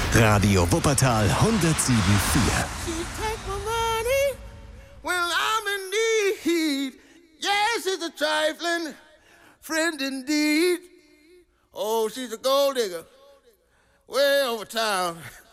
Radio Wuppertal 107,4. She take my money when I'm in need. Yes, it's a trifling friend indeed. Oh, she's a gold digger way over town.